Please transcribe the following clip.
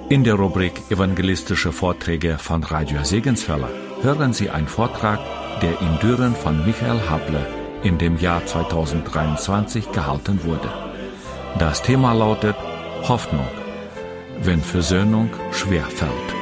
In der Rubrik Evangelistische Vorträge von Radio Segenswelle hören Sie einen Vortrag, der in Düren von Michael Haple in dem Jahr 2023 gehalten wurde. Das Thema lautet Hoffnung, wenn Versöhnung schwer fällt.